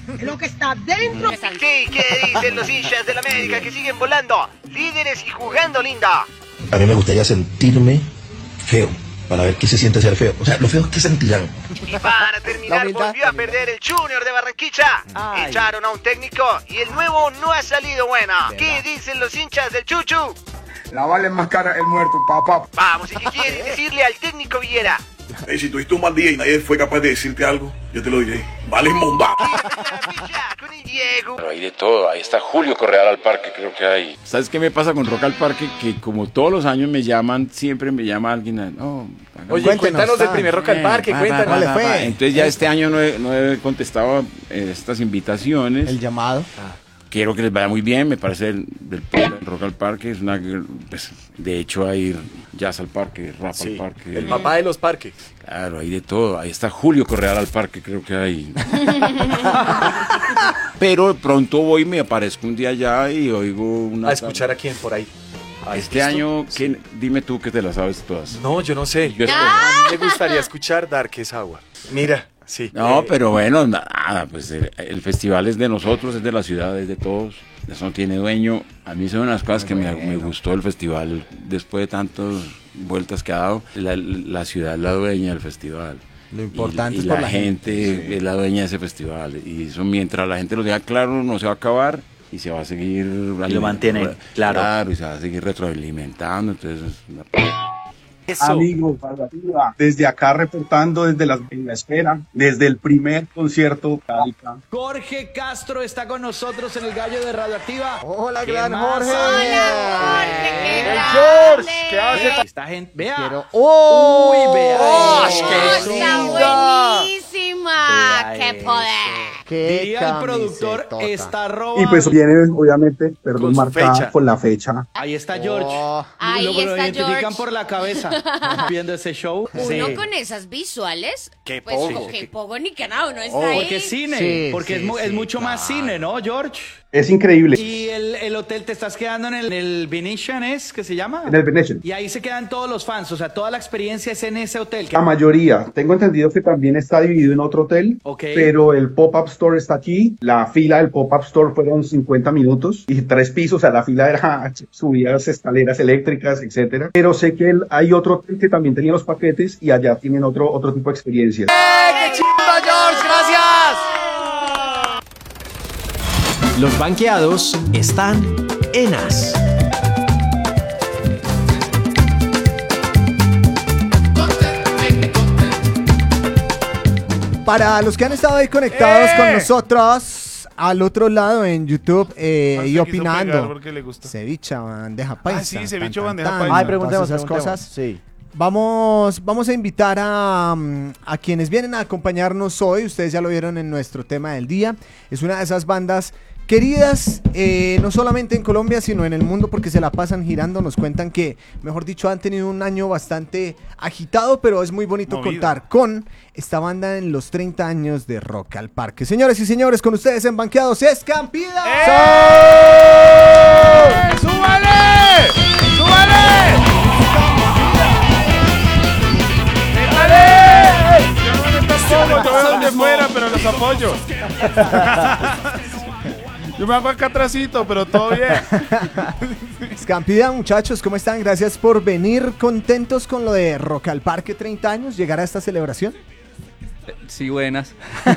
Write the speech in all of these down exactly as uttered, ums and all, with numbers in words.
Es lo que está dentro. Sí, ¿qué dicen los hinchas del América que siguen volando? Líderes y jugando lindo. A mí me gustaría sentirme feo, para ver qué se siente ser feo. O sea, lo feo es que sentirán. Y para terminar, volvió a perder el Junior de Barranquilla. Ay. Echaron a un técnico y el nuevo no ha salido bueno. ¿Qué dicen los hinchas del Chuchu? La vale más cara el muerto, papá. Vamos, ¿y qué quieren decirle al técnico Villera? Hey, si tuviste un mal día y nadie fue capaz de decirte algo, yo te lo diré. Vale, monda. Pero hay de todo, ahí está Julio Correal al Parque, creo que hay. ¿Sabes qué me pasa con Rock al Parque? Que como todos los años me llaman, siempre me llama alguien. No, Oye, cuéntanos, cuéntanos del primer Rock al Parque, cuéntanos. ¿Cuál fue? Entonces ya este año no he, no he contestado estas invitaciones. El llamado. Ah. Quiero que les vaya muy bien, me parece el, del Rock al Parque, es una, pues, de hecho hay jazz al parque, rap sí, al parque. El papá de los parques. Claro, hay de todo, ahí está Julio Correal al Parque, creo que hay. Pero pronto voy, me aparezco un día allá y oigo una... A escuchar a quién por ahí. Este año, ¿quién? Dime tú que te las sabes todas. No, yo no sé. Yo ¡Ah! A mí me gustaría escuchar Darkest Hour. Mira. Sí. No, eh, pero bueno, nada, pues el, el festival es de nosotros, es de la ciudad, es de todos, eso no tiene dueño. A mí son unas cosas que bueno. me, me gustó el festival, después de tantas vueltas que ha dado, la, la ciudad es la dueña del festival. Lo importante y, es y por la, la gente, gente sí. es la dueña de ese festival, y eso mientras la gente lo deja claro, no se va a acabar, y se va a seguir... Y lo mantiene, claro. Claro, y se va a seguir retroalimentando, entonces... Una... Eso. Amigos, desde acá reportando desde la, en la espera, desde el primer concierto. Jorge Castro está con nosotros en el Gallo de Radioactiva. Hola, gran Jorge. Hola, Jorge, qué el grande. George, ¿qué hace? Esta gente, vea. Quiero... ¡Oh! Uy, vea. ¡Oh, qué está buenísima! Vea ¡Qué eso. poder! Diría el productor, está robando. Y pues viene, obviamente, perdón, con marcada fecha. con la fecha. Ahí está George. Oh. Ahí Luego está lo identifican George. por la cabeza viendo ese show. Uno Sí. con esas visuales, Qué pues pogo. qué pogo ni que nada, uno está Oh, ahí. porque es cine, Sí, porque sí, es, mu- sí, es mucho claro. más cine, ¿no, George? Es increíble. Y el, el hotel, te estás quedando en el, en el Venetian, ¿es que se llama? En el Venetian. Y ahí se quedan todos los fans, o sea, toda la experiencia es en ese hotel. La mayoría. Tengo entendido que también está dividido en otro hotel, Ok. pero el pop-up store está aquí. La fila del pop-up store fueron cincuenta minutos y tres pisos. O sea, la fila era subidas, escaleras eléctricas, etcétera. Pero sé que el- hay otro hotel que también tenía los paquetes y allá tienen otro, otro tipo de experiencias. ¡Qué chimba, George! ¡Gracias! Los banqueados están en As. Para los que han estado ahí conectados ¡Eh! con nosotros al otro lado en YouTube eh, y opinando. Ceviche, bandeja paisa. Ah, sí, ceviche, tan, bandeja tan, paisa. Ay, preguntemos esas cosas. Sí. Vamos, vamos a invitar a, a quienes vienen a acompañarnos hoy. Ustedes ya lo vieron en nuestro tema del día. Es una de esas bandas queridas, eh, no solamente en Colombia, sino en el mundo, porque se la pasan girando. Nos cuentan que, mejor dicho, han tenido un año bastante agitado, pero es muy bonito Movido. contar con esta banda en los treinta años de Rock al Parque. Señores y señores, con ustedes en Banqueados, Escampida. ¡Eh! ¡Súbale! ¡Súbale! ¡Métale! Yo no me tampoco, yo veo donde fuera, pero los apoyo. Yo me hago acá atrásito, pero todo bien. Escampida, muchachos, ¿cómo están? Gracias por venir, contentos con lo de Rock al Parque treinta años, llegar a esta celebración. Sí, buenas.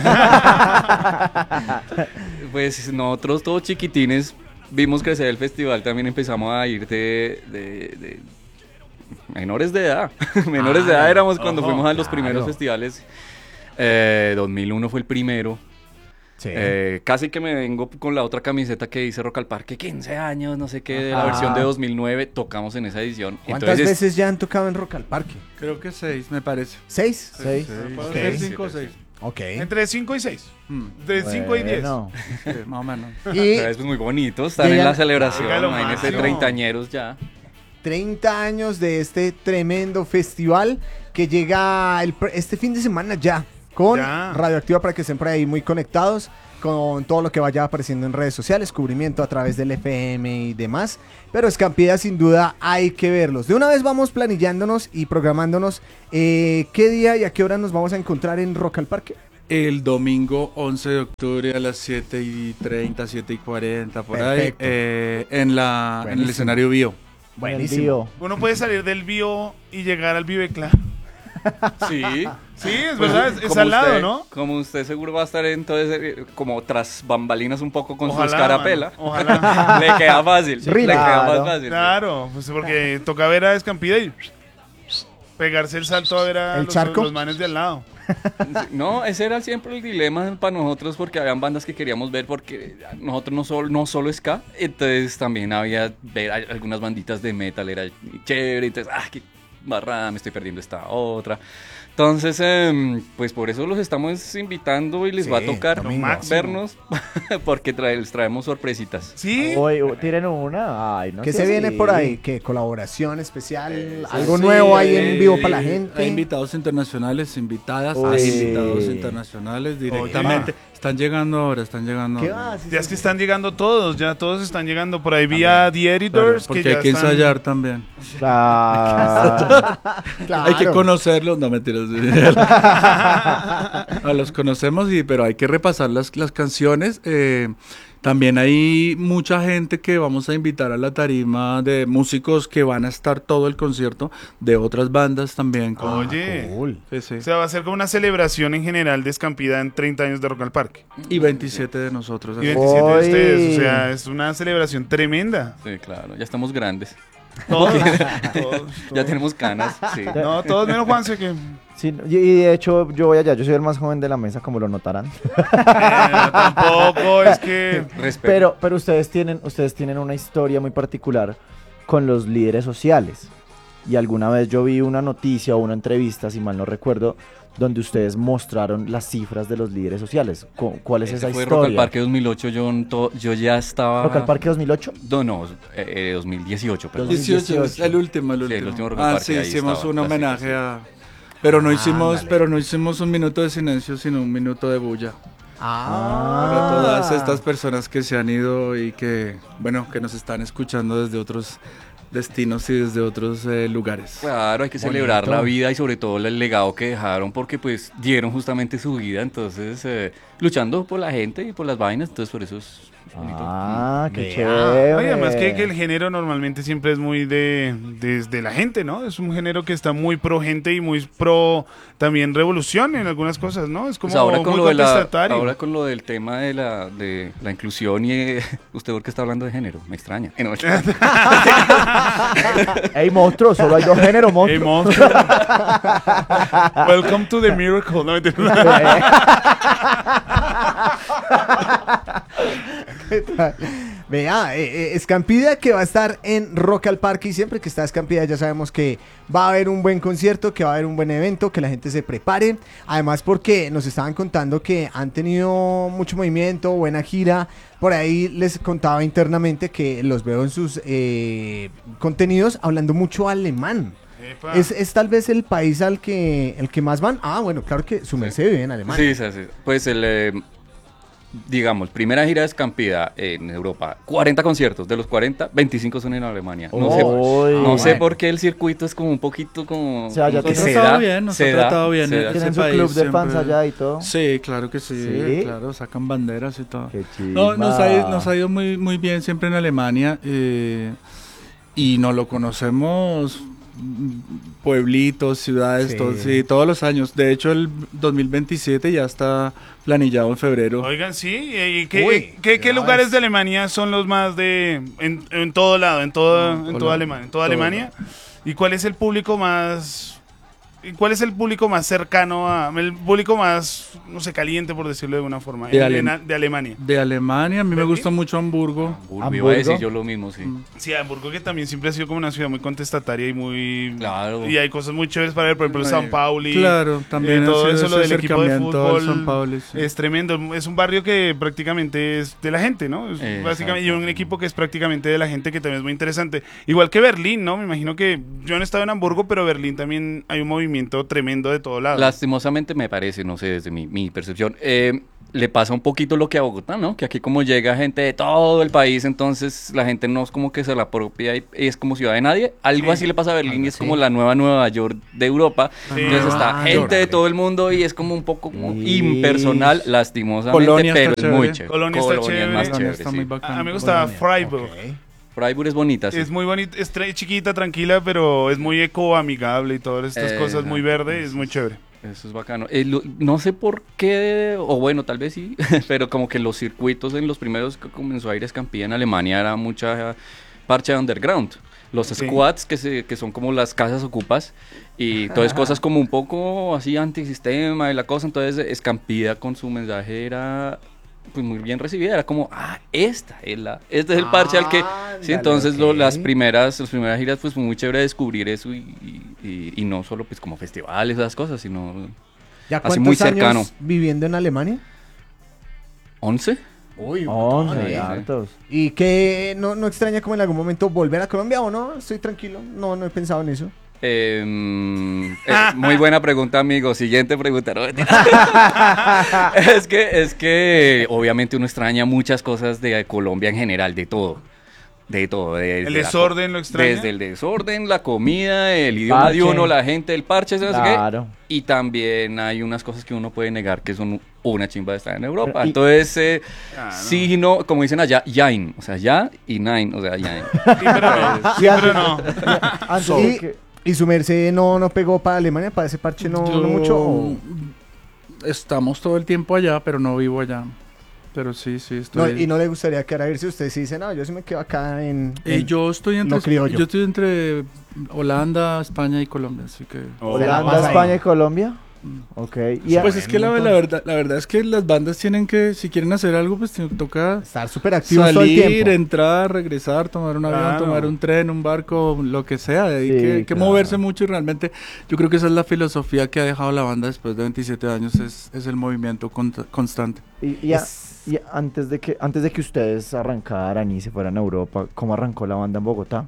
Pues nosotros todos chiquitines vimos crecer el festival, también empezamos a ir de, de, de menores de edad. menores ah, de edad éramos cuando ojo, fuimos a los claro. primeros festivales. Eh, dos mil uno fue el primero. Sí. Eh, casi que me vengo con la otra camiseta que dice Rock al Parque, quince años, no sé qué, de la ah. versión de dos mil nueve, tocamos en esa edición. ¿Cuántas Entonces, veces ya han tocado en Rock al Parque? Creo que seis, me parece. ¿Seis? Seis. Seis. Puede Okay. ser cinco o seis. Ok. Entre cinco y seis. Hmm. De bueno. cinco y diez. Sí, más o menos. Y pero es muy bonito estar en la celebración, imagínense, no. treintañeros ya. treinta años de este tremendo festival que llega el, este fin de semana ya con ya. Radioactiva, para que estén por ahí muy conectados con todo lo que vaya apareciendo en redes sociales, cubrimiento a través del F M y demás. Pero Escampida, sin duda, hay que verlos. De una vez vamos planillándonos y programándonos eh, qué día y a qué hora nos vamos a encontrar en Rock al Parque. el domingo once de octubre a las siete y treinta, siete y cuarenta, por Perfecto. ahí, eh, en, la, en el Buenísimo. escenario Bio. Buenísimo. Uno puede salir del Bio y llegar al Vivecla. Sí. Sí, es verdad, es, es Como al lado, usted- ¿no? Como usted seguro va a estar entonces eh, como tras bambalinas un poco con Ojalá, su escarapela. mano, ojalá. Le queda fácil. Sí, le queda claro. más fácil. Claro, pues porque toca ver a Escampida y pegarse el salto a ver a ¿El los, charco? los manes de al lado. No, ese era siempre el dilema para nosotros porque habían bandas que queríamos ver porque nosotros no solo, no solo ska, entonces también había ver a- algunas banditas de metal, era chévere, entonces, ah, qué barrada, me estoy perdiendo esta otra. Entonces, em, pues por eso los estamos invitando y les Sí, va a tocar lo máximo. vernos porque trae- les traemos sorpresitas. Sí. Hoy, hoy, tiren una. Ay, no ¿Qué sé se viene si- por ahí? ¿Qué colaboración especial? ¿Algo Sí, nuevo ahí en eh, vivo para la gente? Hay invitados internacionales, invitadas, Uy. hay invitados internacionales directamente. Están llegando ahora, están llegando ¿Qué ahora. va? Ya es que están llegando todos, ya todos están llegando por ahí vía The Editors. Porque que ya hay que están- ensayar también. Claro. Claro. Hay que conocerlos, no mentiras. A los conocemos, y, pero hay que repasar las, las canciones. Eh, también hay mucha gente que vamos a invitar a la tarima de músicos que van a estar todo el concierto de otras bandas también. con- Oye, Sí, sí. o sea, va a ser como una celebración en general de Escampida en treinta años de Rock al Parque. Y veintisiete de nosotros. Y veintisiete de ustedes, o sea, es una celebración tremenda. Sí, claro, ya estamos grandes. Todos, ya todos, tenemos canas, sí. No, todos menos Juanse que... Sí, y y de hecho yo voy allá, yo soy el más joven de la mesa, como lo notarán. Eh, tampoco es que... Respeto. Pero, pero ustedes tienen, ustedes tienen una historia muy particular con los líderes sociales. Y alguna vez yo vi una noticia o una entrevista, si mal no recuerdo, donde ustedes mostraron las cifras de los líderes sociales. Cu- ¿Cuál es Ese esa fue Rock al historia? Parque dos mil ocho, yo, to- yo ya estaba... ¿Rock al Parque dos mil ocho? No, no, eh, eh, dos mil dieciocho, perdón. dieciocho, es el último, el Sí, último. el último Rock al ah, Parque, sí, ahí hicimos estaba, un la homenaje cifra, a... Pero no Ah, hicimos, ándale. pero no hicimos un minuto de silencio, sino un minuto de bulla. Ah, Para todas estas personas que se han ido y que, bueno, que nos están escuchando desde otros destinos y desde otros eh, lugares. Claro, hay que Bonito. celebrar la vida y sobre todo el legado que dejaron porque pues dieron justamente su vida, entonces eh, luchando por la gente y por las vainas, entonces por eso es bonito. Ah, qué Vea. chévere. Oye, además que, que el género normalmente siempre es muy de, de, de la gente, ¿no? Es un género que está muy pro gente y muy pro también revolución en algunas cosas, ¿no? Es como Pues ahora con muy lo de la, contestatario. ahora con lo del tema de la de la inclusión y eh, usted porque está hablando de género, me extraña. Eh, no, Ey, monstruo, solo hay dos géneros, Hey, monstruo. monstruo. Welcome to the miracle. No, mentira. ¿qué tal? Vea, eh, eh, Escampida que va a estar en Rock al Parque, y siempre que está Escampida ya sabemos que va a haber un buen concierto, que va a haber un buen evento, que la gente se prepare. Además porque nos estaban contando que han tenido mucho movimiento, buena gira. Por ahí les contaba internamente que los veo en sus eh, contenidos hablando mucho alemán. Epa. ¿Es, es tal vez el país al que, el que más van? Ah, bueno, claro que su merced vive en Alemania. sí, sí, sí. Pues el eh, digamos, primera gira de Escampida en Europa, cuarenta conciertos, de los cuarenta, veinticinco son en Alemania. No, sé, Uy. no Ah, sé bueno. por qué el circuito es como un poquito como... O sea, ya como que tiene- se Nos ha tratado da, bien, nos se ha da, tratado bien se da. ese ¿Tienen su país club de fans siempre- allá y todo? Sí, claro que sí, ¿Sí? claro, sacan banderas y todo. Qué No, nos, ha, chimba. nos ha ido muy, muy bien siempre en Alemania, eh, y nos lo conocemos mm, pueblitos, ciudades, Sí. todo- sí, todos los años. De hecho, el dos mil veintisiete ya está planillado en febrero. Oigan, sí. ¿Y qué, Uy, qué- qué ya lugares ves. de Alemania son los más de... En, en todo lado, en, toda, en Colombia, toda Alemania? En toda todo Alemania. ¿Y cuál es el público más... y ¿Cuál es el público más cercano a... el público más, no sé, caliente, por decirlo de alguna forma, De en- Ale- en- de Alemania? De Alemania, a mí me ¿Berlín? gusta mucho Hamburgo. Hamburgo, iba a decir yo lo mismo, sí. Sí, Hamburgo, que también siempre ha sido como una ciudad muy contestataria y muy... Claro. Y hay cosas muy chéveres para ver, por ejemplo, Ay, San Paulo. claro, también ha todo sido eso, lo ese del equipo de acercamiento al fútbol. San Paulo, sí. Es tremendo. Es un barrio que prácticamente es de la gente, ¿no? Es Exacto. básicamente, y un equipo que es prácticamente de la gente, que también es muy interesante. Igual que Berlín, ¿no? Me imagino que yo no he estado en Hamburgo, pero Berlín también hay un movimiento tremendo de todo lado. Lastimosamente me parece, no sé, desde mi, mi percepción. Eh, le pasa un poquito lo que a Bogotá, ¿no? Que aquí como llega gente de todo el país, entonces la gente no es como que se la apropia y es como ciudad de nadie. Algo Sí. así le pasa a Berlín y es como la nueva Nueva York de Europa. Sí. Entonces está Ah, gente de York. todo el mundo y es como un poco como Sí. impersonal, lastimosamente, Colonia pero está es muy chévere. chévere. Colonia está Colonia es chévere. más Colonia chévere, está sí. muy bacano. A mí me gustaba Colonia. Freiburg. Ok. Freiburg es bonita, sí. Es muy bonita, es tra- chiquita, tranquila, pero es muy eco-amigable y todas estas Eh, cosas, muy verde, eso es muy chévere. Eso es bacano. Eh, lo- no sé por qué, o bueno, tal vez sí, pero como que los circuitos en los primeros que comenzó a ir Escampilla en Alemania era mucha parche underground. Los Sí. squats, que, se, que son como las casas ocupas, y todas cosas como un poco así antisistema y la cosa. Entonces Escampilla con su mensaje era pues muy bien recibida, era como, ah, esta es la, este es el parche al que, sí, Ándale, entonces lo- ok. las primeras, las primeras giras pues fue muy chévere descubrir eso y, y, y- y no solo pues como festivales, esas cosas, sino ¿Ya así muy cuántos años cercano. viviendo en Alemania? ¿once? Uy, un once, montón, ¿eh? hartos. ¿Y qué no, no extraña como en algún momento volver a Colombia o no? Estoy tranquilo, no, no he pensado en eso. Em, eh, muy buena pregunta, amigo. Siguiente pregunta. ¿no? es que es que obviamente uno extraña muchas cosas de Colombia en general, de todo. De todo. desde ¿El la desorden co- lo extraña? Desde el desorden, la comida, el idioma de Parche. uno, la gente, el parche, ¿sabes qué? Claro. Y también hay unas cosas que uno puede negar que son una chimba de estar en Europa. Pero, y- Entonces, eh, Ah, no. sí y no, como dicen allá, yain. O sea, ya y nine. O sea, yain. Sí, pero no. Sí, pero no. Antes ¿Y, de que- y su merced no, no pegó para Alemania, para ese parche no, Yo- no mucho? ¿O? Estamos todo el tiempo allá, pero no vivo allá. Pero sí, sí, No, estoy... y no le gustaría quedar a irse. Usted sí dice, no, yo sí me quedo acá en. Eh, en- yo estoy entre lo criollo. yo estoy entre Holanda, España y Colombia, así que Oh. Se la Holanda, pasa ahí. España y Colombia. Ok. Y pues es que la, la verdad la verdad es que las bandas tienen que, si quieren hacer algo, pues tienen- toca Estar súper activos todo el salir, tiempo. entrar, regresar, tomar un avión, Claro. tomar un tren, un barco, lo que sea. Hay Sí, que, hay que claro. moverse mucho y realmente yo creo que esa es la filosofía que ha dejado la banda después de veintisiete años, es, es el movimiento con- constante. Y, y a- Es- y antes de que antes de que ustedes arrancaran y se fueran a Europa, ¿cómo arrancó la banda en Bogotá?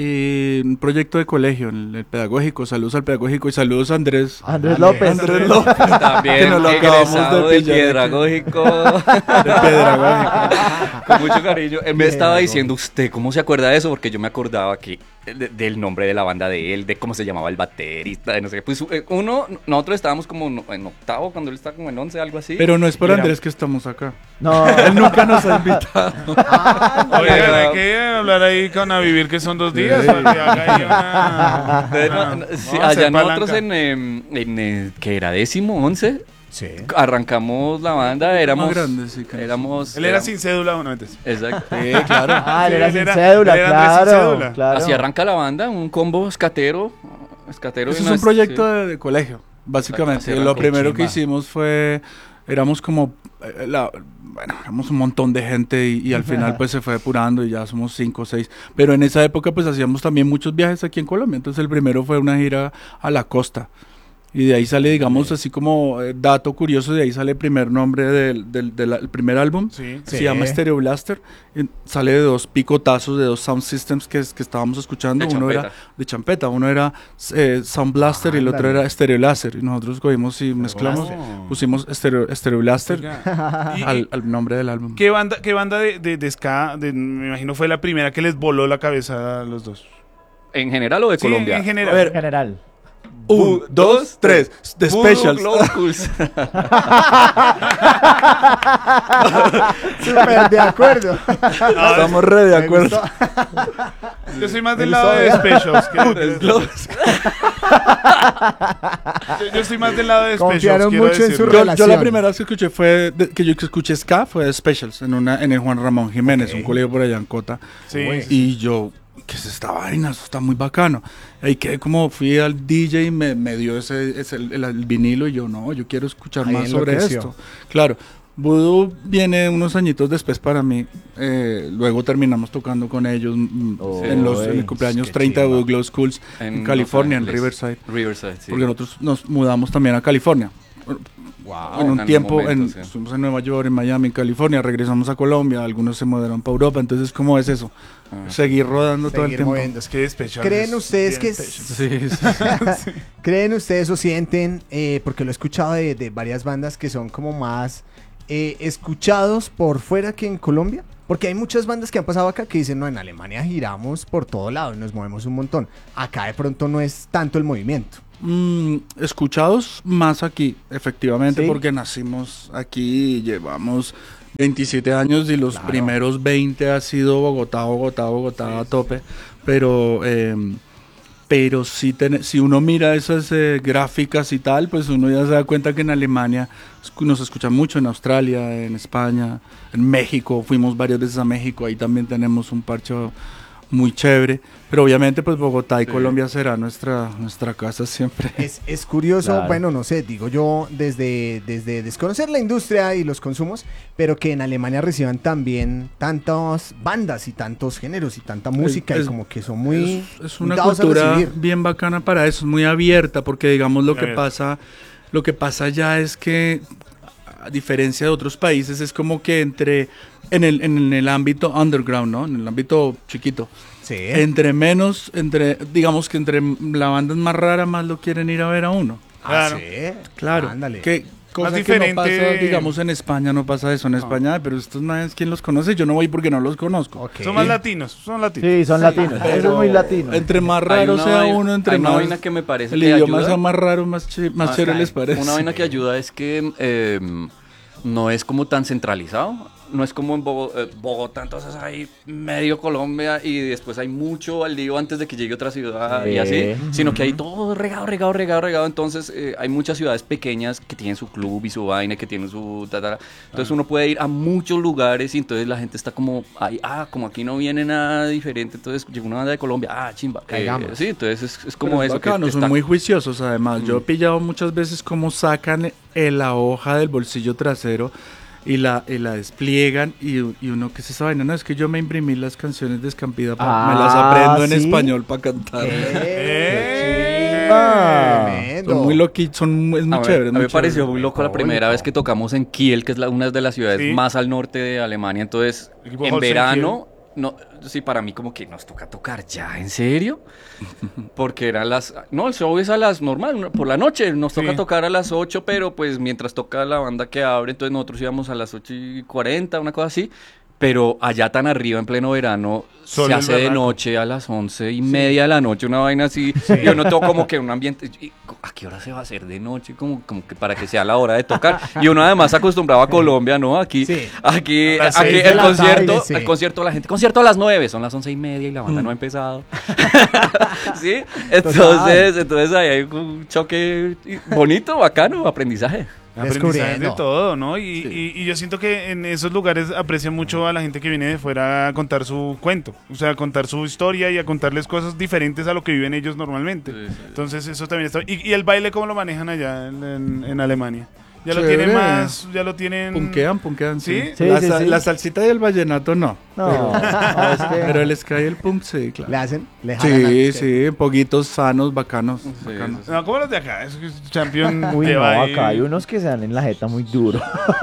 Y un proyecto de colegio, el, el pedagógico, saludos al pedagógico y saludos a Andrés. Andrés López. Andrés López. También Que nos lo acabamos egresado de del pillar aquí. Piedragógico. De pedagógico. Con mucho cariño. Él me estaba diciendo, ¿usted cómo se acuerda de eso? Porque yo me acordaba que de- del nombre de la banda de él, de cómo se llamaba el baterista, de no sé qué. Pues eh, uno, nosotros estábamos como no- en octavo, cuando él estaba como en once, algo así. Pero no es por Y era- Andrés que estamos acá. No, Él nunca nos ha invitado. Oigan, hay que hablar ahí con A Vivir, que son dos días. Sí. para que haga ahí una- De- una- no, no, vamos sí, a hacer allá nosotros palanca. en, em, en, eh, que era décimo, once, Sí. arrancamos la banda, éramos... Más grande, sí, que éramos Él era éramos- sin cédula, bueno, antes. Exacto. Sí, claro. ah, él Sí, era él sin era- cédula, él era Andrés sin claro, cédula. claro. Así arranca la banda, un combo escatero. escatero Eso y es una- un proyecto sí. de, de colegio, básicamente. Así Lo arrancó. primero que Chimba. hicimos fue, éramos como, eh, la- bueno, éramos un montón de gente y, y al final pues se fue depurando y ya somos cinco o seis. Pero en esa época pues hacíamos también muchos viajes aquí en Colombia. Entonces el primero fue una gira a la costa. Y de ahí sale, digamos, así como eh, dato curioso, de ahí sale el primer nombre del, del, del- el primer álbum. Sí. Se Sí. llama Stereo Blaster. y sale de dos picotazos, de dos sound systems que, es- que estábamos escuchando. De Uno era champeta. de champeta, uno era eh, Sound Blaster y el otro Ándale. era Stereo Láser. Y nosotros cogimos y mezclamos, Blaster. pusimos Stereo, Stereo Blaster Oiga, y- al, al nombre del álbum. ¿Qué banda, qué banda de, de, de ska, de- me imagino fue la primera que les voló la cabeza a los dos? ¿En general o de Sí, Colombia? en general. A ver, En general. Un, dos, tres. The Voodoo Specials. Locals. Súper de acuerdo. Estamos re de Me acuerdo. gustó. Yo soy más del El lado de Soda. Specials. que de- El Globes. yo, yo estoy más del lado de Specials. Confiaron quiero mucho en su decirlo. Yo, relación. yo la primera vez que escuché fue de- que yo escuché ska fue de Specials en una en el Juan Ramón Jiménez, un colegio por allá en Cota. Sí. Y yo, ¿qué es esta vaina? Eso está muy bacano. Ahí quedé como, fui al D J y me, me dio ese, ese el, el- el vinilo y yo, no, yo quiero escuchar Ahí más sobre enloqueció. esto. Claro, Voodoo viene unos añitos después para mí. Eh, luego terminamos tocando con ellos mm, Oh, en, los, en el ey, cumpleaños qué treinta de chimba. Voodoo Glow Schools en, California, en Los Ángeles. Riverside. Riverside, sí. Porque nosotros nos mudamos también a California. Wow, en un algún tiempo momento, en- sí. estuvimos en Nueva York, en Miami, en California, regresamos a Colombia, algunos se mudaron para Europa, entonces ¿cómo es eso? Ah. Seguir rodando todo el Seguir tiempo. moviendo. Es que de Specials ¿Creen es ustedes bien que Specials. Sí, sí. ¿Creen ustedes o sienten, eh, porque lo he escuchado de, de varias bandas que son como más eh, escuchados por fuera que en Colombia? Porque hay muchas bandas que han pasado acá que dicen, no, en Alemania giramos por todo lado y nos movemos un montón. Acá de pronto no es tanto el movimiento. Mm, escuchados más aquí, efectivamente, ¿Sí? porque nacimos aquí y llevamos veintisiete años y los Claro. primeros veinte ha sido Bogotá, Bogotá, Bogotá sí. a tope. Pero, eh, pero si, ten, si uno mira esas eh, gráficas y tal, pues uno ya se da cuenta que en Alemania nos escuchan mucho, en Australia, en España, en México. Fuimos varias veces a México, ahí también tenemos un parche muy chévere, pero obviamente pues Bogotá y sí. Colombia será nuestra, nuestra casa siempre. Es, es curioso, Claro. bueno, no sé, digo yo desde, desde desconocer la industria y los consumos, pero que en Alemania reciban también tantas bandas y tantos géneros y tanta música es, y como que son muy... Es, es una muy dados a cultura recibir. bien bacana para eso, es muy abierta, porque digamos lo Muy que abierta. pasa, lo que pasa ya es que a diferencia de otros países es como que entre en el, en el ámbito underground, ¿no? En el ámbito chiquito. Sí. Entre menos, entre, digamos que entre la banda es más rara, más lo quieren ir a ver a uno. Ah, Claro. sí. Claro. Ándale. Que cosa Más que no diferente. pasa, digamos, en España no pasa eso. En España, pero estos más, ¿quién los conoce? Yo no voy porque no los conozco. Ok. Son más latinos, son latinos. Sí, son latinos. Eso es muy latino. Entre más Hay raro una sea vaina- uno, entre hay una más vaina que me parece el que idioma ayuda. sea más raro, más, ch- más Ah, chévere sí. les parece. Una vaina que ayuda es que eh, no es como tan centralizado. No es como en Bogo- eh, Bogotá, entonces hay medio Colombia y después hay mucho al lío antes de que llegue otra ciudad y Sí. así, sino que hay todo regado, regado, regado, regado. Entonces eh, hay muchas ciudades pequeñas que tienen su club y su vaina, que tienen su... ta, ta, ta. Entonces uno puede ir a muchos lugares y entonces la gente está como, ay, ah, como aquí no viene nada diferente, entonces llegó una banda de Colombia, ah, chimba. Eh, Caigamos. sí, entonces es, es Pero como es eso. bacano, que son está- muy juiciosos además. Yo he Mm. pillado muchas veces cómo sacan eh, la hoja del bolsillo trasero y la, y la despliegan y, y uno, ¿qué es esa vaina? No, es que yo me imprimí las canciones de Escampida, pa- me las Ah, aprendo en ¿sí? español para cantar. Eh, Ah. tremendo. Son muy loquitos, son, es muy a chévere. mí, a mí me pareció muy loco la Católico. primera vez que tocamos en Kiel, que es la- una de las ciudades Sí. más al norte de Alemania. Entonces, Equipo en Holstein verano, no, sí, para mí como que nos toca tocar ya, ¿en serio? Porque eran las... No, el show es a las normal, por la noche. Nos toca Sí. tocar a las ocho, pero pues mientras toca la banda que abre, entonces nosotros íbamos a las ocho y cuarenta, una cosa así. Pero allá tan arriba, en pleno verano, Solo se el hace de berraco. noche a las once y media de la noche, una vaina así. Y yo noto como que un ambiente... y, ¿a qué hora se va a hacer de noche? Como, como que para que sea la hora de tocar. Y uno además acostumbrado a Colombia, ¿no? Aquí, Sí. aquí, A las aquí seis de el la concierto, tarde, sí. el concierto, la gente, concierto a las nueve, son las once y media y la banda no ha empezado. ¿Sí? Entonces, entonces ahí hay un choque bonito, bacano, aprendizaje. Aprendizaje Descubriendo. de todo, ¿no? Y, y- y yo siento que en esos lugares aprecian mucho a la gente que viene de fuera a contar su cuento, o sea, a contar su historia y a contarles cosas diferentes a lo que viven ellos normalmente. Sí, sí. Entonces eso también está... ¿Y, y el baile cómo lo manejan allá en, en- en Alemania? Ya lo Chévere. tienen más, ya lo tienen... Punquean, punquean, sí. ¿Sí? Sí, la, sí, sa- sí. la salsita y el vallenato no. No, pero, no, es que- pero el ska y el punk sí, claro. Le hacen, le jalan Sí, a- sí, poquitos sanos, bacanos. bacanos. No, como los de acá, es que es champion Uy, de no, baile. acá hay unos que se dan en la jeta muy duro.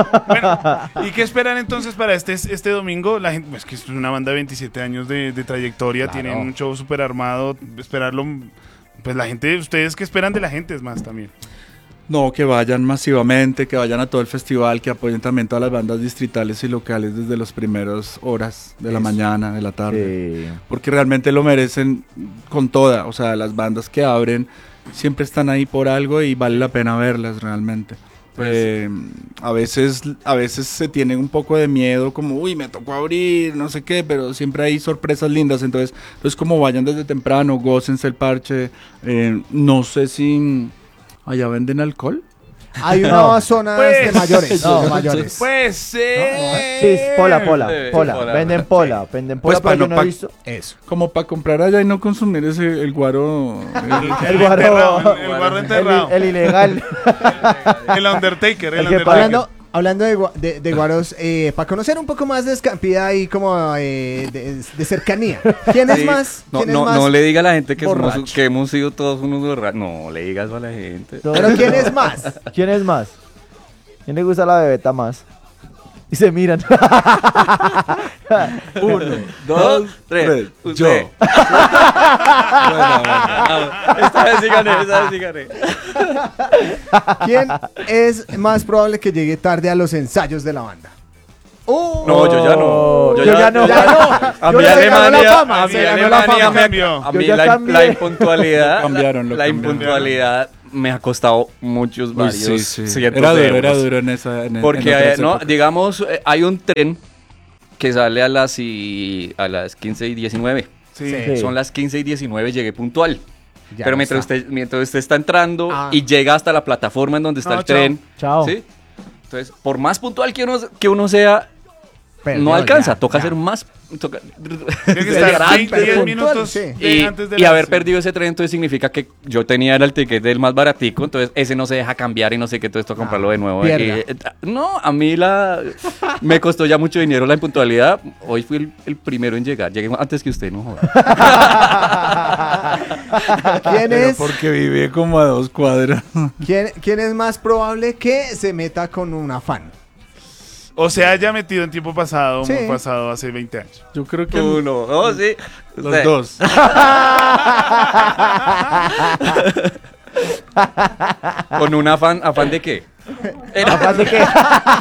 ¿Y qué esperan entonces para este, este domingo? La gente, pues que es una banda de veintisiete años de, de trayectoria, Claro. tienen un show súper armado, esperarlo, pues la gente, ustedes qué esperan de la gente es más también. No, que vayan masivamente, que vayan a todo el festival, que apoyen también todas las bandas distritales y locales desde las primeras horas de la Eso. mañana, de la tarde. Sí. Porque realmente lo merecen con toda. O sea, las bandas que abren siempre están ahí por algo y vale la pena verlas realmente. Eh, a veces a veces se tiene un poco de miedo, como, uy, me tocó abrir, no sé qué, pero siempre hay sorpresas lindas. Entonces, entonces como vayan desde temprano, gócense el parche. Eh, no sé si... ¿Allá venden alcohol? Hay una No. zona Pues, de mayores. no. de mayores. Pues eh, Sí, pola, pola, Sí, pola. pola. Venden pola, venden pola, Pues pero para yo no no he pa- visto. Eso. Como para comprar allá y no consumir ese el guaro. el- El guaro, enterrado, el, el guarro el, enterrado. el ilegal. El Undertaker, el, El que Undertaker. Hablando, hablando de, gua- de, de guaros, eh, para conocer un poco más de Escampida y como eh, de, de cercanía. ¿Quién es Sí. más? No, ¿Quién es no, más no le diga a la gente que, somos, borracho? que hemos sido todos unos borrachos. No le digas eso a la gente. Pero ¿quién es más? ¿Quién es más? ¿Quién le gusta la bebeta más? Y se miran. Uno, dos, tres. Yo. Usted. Bueno, bueno. Esta vez sí gané, esta vez sí gané. ¿Quién es más probable que llegue tarde a los ensayos de la banda? Uh, no, yo ya no. Yo, yo ya no. Ya no. A mí Alemania, a mí Alemania me cambió. A mí la, la impuntualidad, cambiaron, la, la impuntualidad me ha costado muchos Uy, varios sí, sí. cientos Era duro, de era duro en esa en, Porque, en eh, no, digamos, eh, hay un tren que sale a las, y, a las quince y diecinueve. Sí. Sí. Son las quince y diecinueve, llegué puntual. Ya Pero mientras usted, mientras usted está entrando ah. y llega hasta la plataforma en donde está no, el tren. Chao. ¿Sí? Entonces, por más puntual que uno, que uno sea, Perdió, no alcanza. ya, toca ya. ser más. Toca, Tiene que estar veinte, diez minutos sí. de y, antes de y la haber sí. perdido ese tren, entonces significa que yo tenía era el ticket del más baratico, entonces ese no se deja cambiar y no sé qué, entonces toca comprarlo ah, de nuevo. Y, eh, no, a mí la me costó ya mucho dinero la impuntualidad. Hoy fui el, el primero en llegar. Llegué antes que usted, no joda. ¿Quién Pero es? porque vive como a dos cuadras. ¿Quién, ¿Quién es más probable que se meta con un fan? O se haya metido en tiempo pasado, Sí. muy pasado, hace veinte años. Yo creo que Uno, oh, sí. los Usted. dos. ¿Con un afán? ¿Afán de qué? ¿Afán de qué?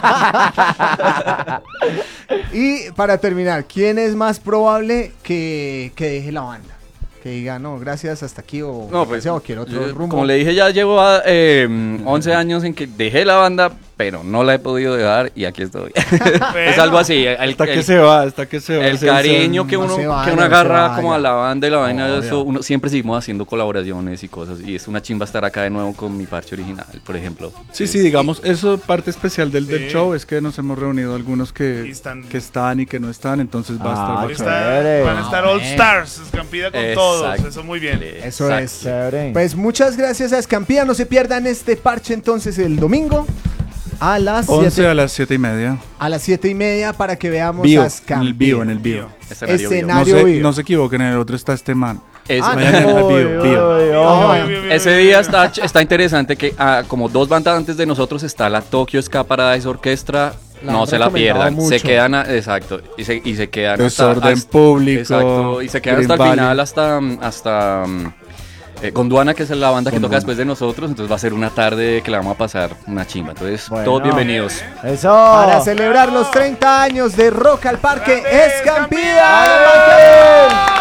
Y para terminar, ¿quién es más probable que, que deje la banda? Que diga, no, gracias, hasta aquí o, No, pues, o quiero otro yo, rumbo. como le dije, ya llevo a, eh, once años en que dejé la banda, pero no la he podido dejar y aquí estoy. Es algo así. El, Hasta el, que se va, hasta que se va. el se- cariño se- que no uno, se vaya, que uno no se agarra vaya. como a la banda y la vaina de Obvio. eso, uno siempre seguimos haciendo colaboraciones y cosas y es una chimba estar acá de nuevo con mi parche original, por ejemplo. Sí, sí, digamos, eso parte especial del, del Sí. show es que nos hemos reunido algunos que Y están- que están y que no están, entonces va Ah, a estar Ahí bacán. está- chévere. van a estar Ah, All bueno. Stars, Escampida con Exacto. todos. Eso muy bien. Eso Exacto. es. Chévere. Pues muchas gracias a Escampía. No se pierdan este parche entonces el domingo a las once siete, a las siete y media. a las siete y media para que veamos Vivo, a en Escampía. el vivo, en el vivo. Escenario vivo. Escenario. No Mario se, Vivo. no se equivoquen, en el otro está este man. Es- Ah, Vayan al Uy, vivo, uy, vivo. uy, Oh. uy. Bien, bien, bien, Ese bien, día bien. está, está interesante que ah, como dos bandas antes de nosotros está la Tokyo Ska Paradise Orquestra. La No han se la recomendado pierdan, mucho. se quedan, a- exacto, y se, y se quedan Desorden hasta, Público, exacto, y se quedan Green hasta el Valley. final, hasta, hasta mm, eh, Gondwana, que es la banda que toca Gondwana. después de nosotros, entonces va a ser una tarde que la vamos a pasar una chimba, entonces Bueno. todos bienvenidos. Eso. Para celebrar los treinta años de Rock al Parque Escampía. ¡Adelante!